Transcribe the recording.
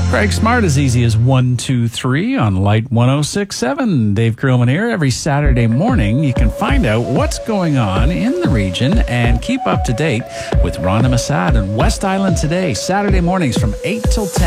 Greg Smart, as easy as 1, 2, 3 on Light 106.7. Dave Krillman here. Every Saturday morning, you can find out what's going on in the region and keep up to date with Rhonda Massad and West Island Today. Saturday mornings from 8 till 10.